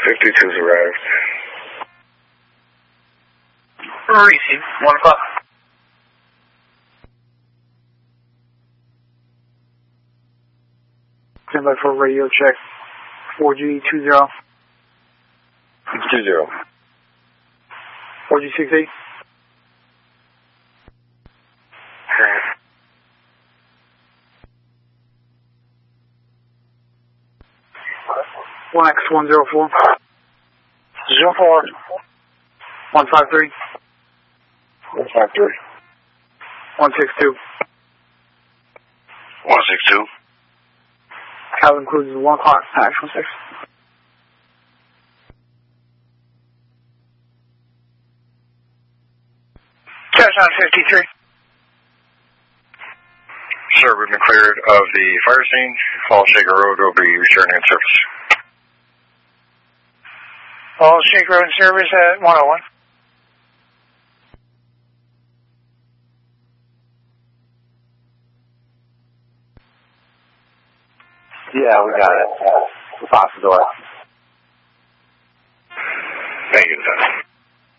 52's arrived. Receive. 1 o'clock. Stand by for radio check. 4G 20. 20. 4G 68. Okay. 1X104. 04. 153. 153. 162. 162. Cal includes 1 o'clock. Action 6. Touch on 53. Sir, we've been cleared of the fire scene. All Shaker Road will be returning in service. All Shake Road service at 101. Yeah, we got it. We'll pass the door. Thank you, sir.